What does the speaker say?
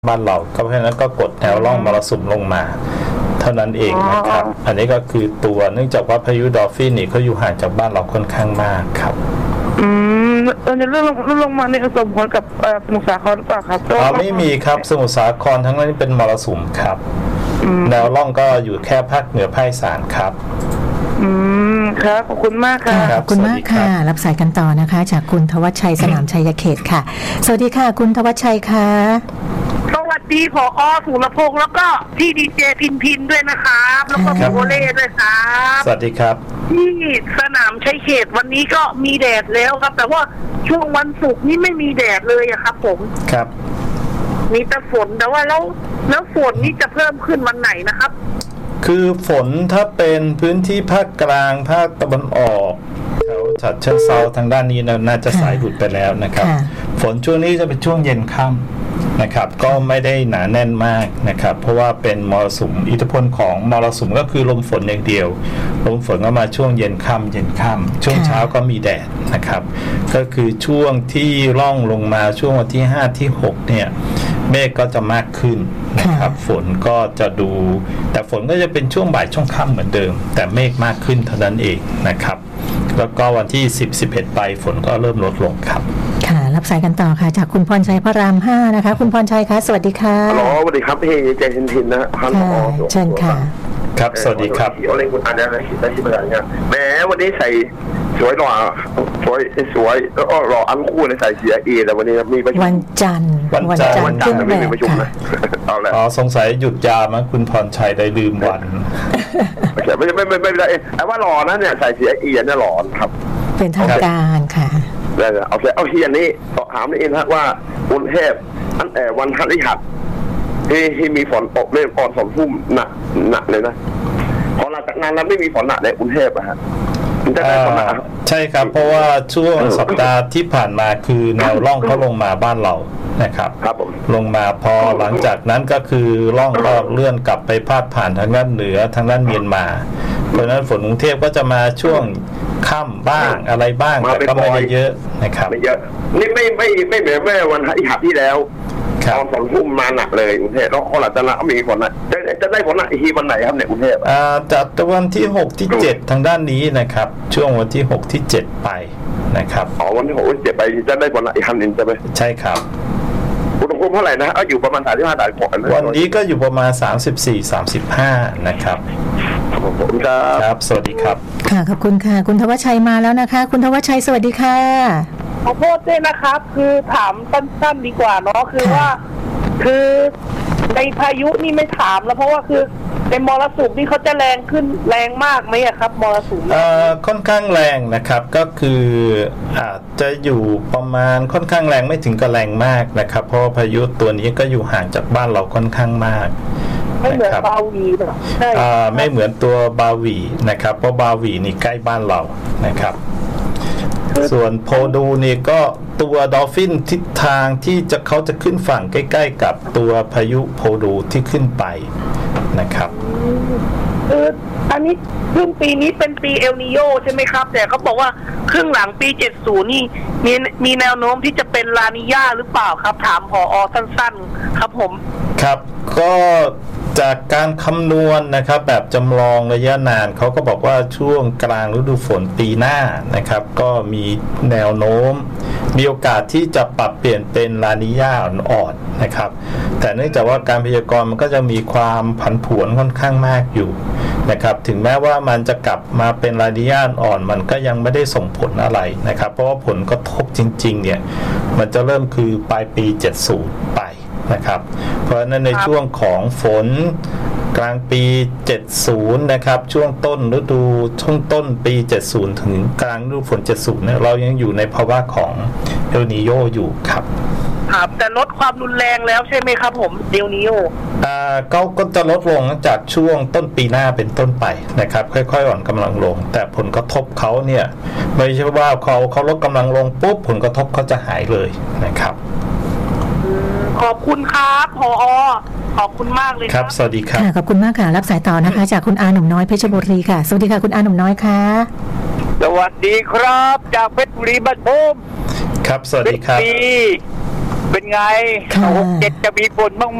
บ้านเราก็เพราะฉะนั้นก็กดแนวร่องมรสุมลงมาเท่านั้นเองนะครับอันนี้ก็คือตัวเนื่องจากว่าพายุดอลฟินนี่เขาอยู่ห่างจากบ้านเราค่อนข้างมากครับจะเรื่องลงมาในสมผลกับสมุทรสาครหรือเปล่าครับไม่มีครับสมุทรสาครทั้งนั้นเป็นมรสุมครับแนวร่องก็อยู่แค่ภาคเหนือภาคอีสานครับครับขอบคุณมากค่ะขอบคุณมากค่ะรับสายกันต่อนะคะจากคุณธวัชชัยสนามชัยเขตค่ะสวัสดีค่ะคุณธวัชชัยค่ะสวัสดีผอ.สุรพงษ์แล้วก็พี่ดีเจพินด้วยนะครับแล้วก็พี่โอเล่ด้วยครับสวัสดีครับที่สนามชัยเขตวันนี้ก็มีแดดแล้วครับแต่ว่าช่วงวันศุกร์นี่ไม่มีแดดเลยอะครับผมครับมีแต่ฝนแต่ว่าแล้วฝนนี่จะเพิ่มขึ้นวันไหนนะครับคือฝนถ้าเป็นพื้นที่ภาคกลางภาคตะวันออกแถวฉะเชิงเทราทางด้านนี้น่าจะสายหลุดไปแล้วนะครับฝนช่วงนี้จะเป็นช่วงเย็นค่ำนะครับก็ไม่ได้หนาแน่นมากนะครับเพราะว่าเป็นมรสุมอิทธิพลของมรสุมก็คือลมฝนอย่างเดียวลมฝนก็มาช่วงเย็นค่ำช่วงเช้าก็มีแดดนะครับก็คือช่วงที่ล่องลงมาช่วงวันที่5ที่6เนี่ยเมฆก็จะมากขึ้นนะครับฝนก็จะดูแต่ฝนก็จะเป็นช่วงบ่ายช่วงค่ำเหมือนเดิมแต่เมฆมากขึ้นเท่านั้นเองนะครับแล้วก็วันที่10-11ไปฝนก็เริ่มลดลงครับค่ะรับสายกันต่อค่ะจากคุณพรชัยพระราม 5นะคะคุณพรชัยคะสวัสดีค่ะสวัสดีครับพี่เจนทินนะท่านผอ.เชิญค่ะครับสวัสดีครับเอะไรคุณอ่านได้ไหมได้ชิมอะไรเนี่ยแหมวันนี้ใส่สวยหล่อสวยแล้วก็หล่ออันคู่ในใส่เสียแต่วันนี้มีประชุมวันจันทร์ไม่มีประชุมนะเอาละสงสัยหยุดยามั้งคุณพรชัยได้ลืมวันไม่ได้แต่ว่าหล่อนะเนี่ยใส่เสียเนี่ยหล่อครับเป็นทางการค่ะได้เอาเฮียนี้ถามนี่เองนะว่ากรุงเทพตั้งแต่วันพฤหัสที่มีฝนตกเริ่มอ่อนฝนพุ่มหนักเลยนะพอหลังจากนั้นแล้วไม่มีฝนหนักในกรุงเทพอะฮะใช่ครับเพราะว่าช่วงสัปดาห์ที่ผ่านมาคือแนวร่องเขาลงมาบ้านเรานะครับลงมาพอหลังจากนั้นก็คือร่องก็เลื่อนกลับไปพาดผ่านทางด้านเหนือทางด้านเมียนมาเพราะฉะนั้นฝนกรุงเทพก็จะมาช่วงค่ำบ้างอะไรบ้างแต่ก็ไม่ได้เยอะนะครับไม่เยอะนี่ไม่เหมือนวันที่หัดที่แล้วตอนฝนพุ่มมาหนักเลยกรุงเทพแล้วหลังจากนั้นก็มีฝนนะจะได้ฝนหนักอีกวันไหนครับเนี่ยกรุงเทพจากวันที่6ที่7ทางด้านนี้นะครับช่วงวันที่6ที่7ไปนะครับวันที่6ที่7ไปจะได้ฝนหนักอีกครั้งนึงใช่ไหมใช่ครับอุณหภูมิเท่าไหร่นะอยู่ประมาณ35-36 วันนี้ก็อยู่ประมาณ34-35นะครับครับสวัสดีครับค่ะขอบคุณค่ะคุณธวัชชัยมาแล้วนะคะคุณธวัชชัยสวัสดีค่ะขอโทษด้วยนะครับคือถามสั้นๆดีกว่าเนาะคือว่าคือในพายุนี่ไม่ถามแล้วเพราะว่าคือในมรสุมนี่เขาจะแรงขึ้นแรงมากไหมครับมรสุมค่อนข้างแรงนะครับก็คืออาจจะอยู่ประมาณค่อนข้างแรงไม่ถึงกับแรงมากนะครับเพราะพายุตัวนี้ก็อยู่ห่างจากบ้านเราค่อนข้างมากไม่เหมือนบาวีไม่เหมือนตัวบาวีนะครับเพราะบาวีนี่ใกล้บ้านเรานะครับส่วนโพดูนี่ก็ตัวดอลฟินทิศทางที่เขาจะขึ้นฝั่งใกล้ๆกับตัวพายุโพดูที่ขึ้นไปนะครับอันนี้ครึ่งปีนี้เป็นปีเอลนิโยใช่ไหมครับแต่เขาบอกว่าครึ่งหลังปี70นี่มีแนวโน้มที่จะเป็นลานิญาหรือเปล่าครับถามผอ.สั้นๆครับผมครับก็จากการคำนวณนะครับแบบจำลองระยะนานเขาก็บอกว่าช่วงกลางฤดูฝนปีหน้านะครับก็มีแนวโน้มมีโอกาสที่จะปรับเปลี่ยนเป็นลานิญาอ่อนๆนะครับแต่เนื่องจากว่าการพยากรณ์มันก็จะมีความผันผวนค่อนข้างมากอยู่นะครับถึงแม้ว่ามันจะกลับมาเป็นลานิญาอ่อนมันก็ยังไม่ได้ส่งผลอะไรนะครับเพราะว่าผลกระทบจริงๆเนี่ยมันจะเริ่มคือปลายปี70ไปนะครับเพราะฉะนั้นในช่วงของฝนกลางปี70นะครับช่วงต้นฤดูช่วงต้นปี70ถึงกลางฤดูฝน70เนี่ยเรายังอยู่ในภาวะของเอลนีโญอยู่ครับครับแต่ลดความรุนแรงแล้วใช่ไหมครับผมเอลนีโญก็จะลดลงจากช่วงต้นปีหน้าเป็นต้นไปนะครับค่อยๆอ่อนกำลังลงแต่ผลกระทบเขาเนี่ยไม่ใช่ว่าเขาลดกำลังลงปุ๊บผลกระทบเขาจะหายเลยนะครับขอบคุณครับผอ.ขอบคุณมากเลยครับสวัสดีครับขอบคุณมากค่ะรับสายต่อนะคะจากคุณอาหนุ่มน้อยเพชรบุรีค่ะสวัสดีค่ะคุณอาหนุ่มน้อยค่ะสวัสดีครับจากเพชรบุรีบ้านผมครับสวัสดีครับเป็นไงค่ะ 67จะมีฝนบ้าง